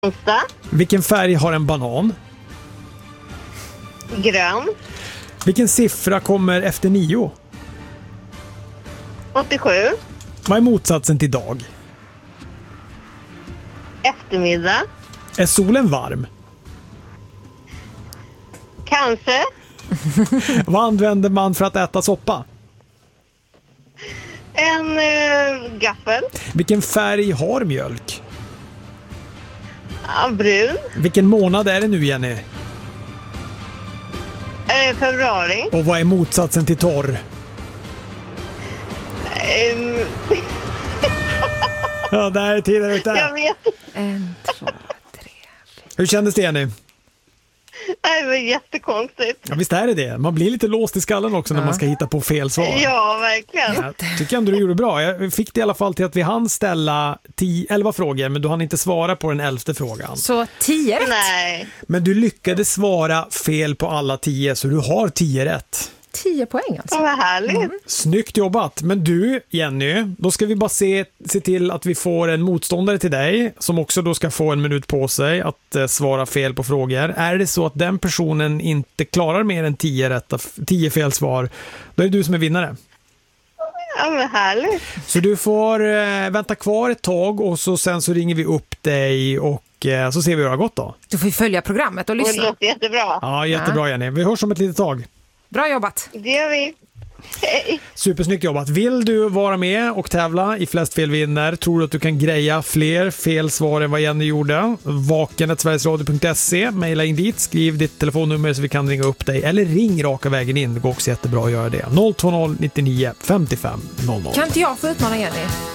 Onsdag. Vilken färg har en banan? Grön. Vilken siffra kommer efter 9? 87. Vad är motsatsen till dag? Eftermiddag. Är solen varm? Kanske. Vad använder man för att äta soppa? En gaffel. Vilken färg har mjölk? Ja, brun. Vilken månad är det nu, Jenny? Februari. Och vad är motsatsen till torr? Ja, där är tiden ute. Jag vet. 1, 2, 3. Hur kändes det, Jenny? Det var jättekonstigt. Ja, visst är det. Man blir lite låst i skallen också när man ska hitta på fel svar. Ja, verkligen. Jag tycker ändå du gjorde bra. Jag fick det i alla fall till att vi hann ställa 11 frågor, men du hann inte svara på den 11:e frågan. Så 10 rätt. Nej. Men du lyckades svara fel på alla 10, så du har 10 rätt. 10 poäng alltså. Vad härligt. Snyggt jobbat. Men du, Jenny, då ska vi bara se till att vi får en motståndare till dig som också då ska få en minut på sig att svara fel på frågor. Är det så att den personen inte klarar mer än 10 fel svar, då är det du som är vinnare. Ja, men härligt. Så du får vänta kvar ett tag och sen så ringer vi upp dig och så ser vi hur det har gått då. Du får ju följa programmet och Det lyssna. låter jättebra. Ja, jättebra Jenny. Vi hörs om ett litet tag. Bra jobbat. Det gör vi. Hej. Supersnyggt jobbat. Vill du vara med och tävla i Flest fel vinner? Tror du att du kan greja fler fel svar än vad Jenny gjorde? vaken@sverigesradio.se. Maila in dit, skriv ditt telefonnummer så vi kan ringa upp dig. Eller ring raka vägen in. Det går också jättebra att göra det. 020 99 55 00. Kan inte jag få utmana Jenny?